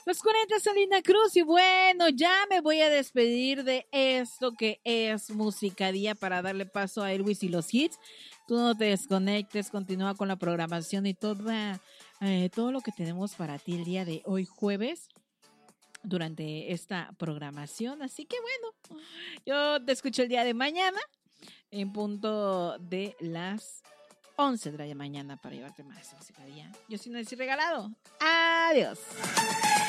Los 40 Salina Cruz y bueno, ya me voy a despedir de esto que es Música Día para darle paso a Elvis y los hits. Tú no te desconectes, continúa con la programación y todo lo que tenemos para ti el día de hoy jueves durante esta programación. Así que bueno, yo te escucho el día de mañana en punto de las 11 de la mañana para llevarte más música día. Yo soy Nancy Regalado. Adiós.